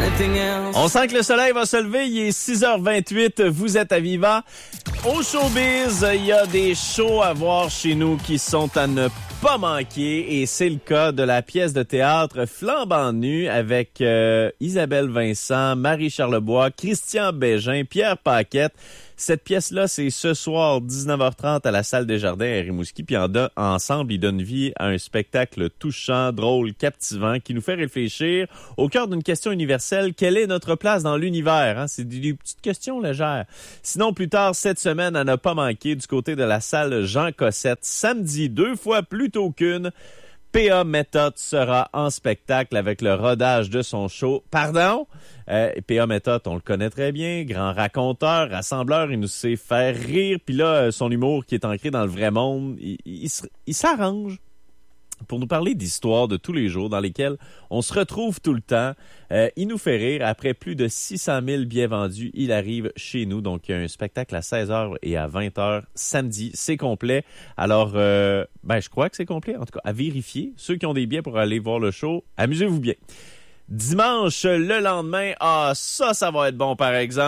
On sent que le soleil va se lever, il est 6h28, vous êtes à Viva. Au showbiz, il y a des shows à voir chez nous qui sont à ne pas manquer et c'est le cas de la pièce de théâtre Flambant nu avec Isabelle Vincent, Marie Charlebois, Christian Bégin, Pierre Paquette. Cette pièce-là, c'est ce soir, 19h30 à la Salle des Jardins à Rimouski. Puis ensemble, ils donnent vie à un spectacle touchant, drôle, captivant, qui nous fait réfléchir au cœur d'une question universelle. Quelle est notre place dans l'univers? C'est des petites questions légères. Sinon, plus tard, cette semaine, à ne pas manquer, du côté de la salle Jean Cossette, samedi, 2 fois plus tôt qu'une, P.A. Méthode sera en spectacle avec le rodage de son show. Pardon? P.A. Méthode, on le connaît très bien, grand raconteur, rassembleur, il nous sait faire rire. Puis là, son humour qui est ancré dans le vrai monde, il s'arrange pour nous parler d'histoires de tous les jours dans lesquelles on se retrouve tout le temps. Il nous fait rire. Après plus de 600 000 billets vendus, il arrive chez nous. Donc, il y a un spectacle à 16h et à 20h samedi. C'est complet. Alors, je crois que c'est complet. En tout cas, à vérifier. Ceux qui ont des billets pour aller voir le show, amusez-vous bien. Dimanche, le lendemain, ça va être bon par exemple.